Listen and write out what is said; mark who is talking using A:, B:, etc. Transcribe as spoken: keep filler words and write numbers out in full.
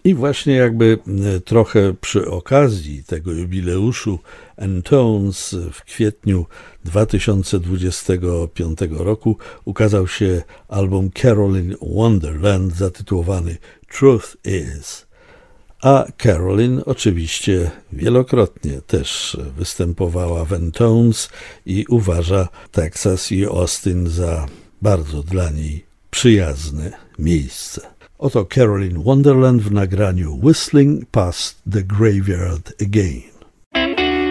A: I właśnie jakby trochę przy okazji tego jubileuszu N-Tones w kwietniu dwa tysiące dwudziestego piątego roku ukazał się album Carolyn Wonderland zatytułowany Truth Is. A Carolyn oczywiście wielokrotnie też występowała w N-Tones i uważa Teksas i Austin za bardzo dla niej przyjazne miejsce. Oto Carolyn Wonderland w nagraniu Whistling Past the Graveyard Again.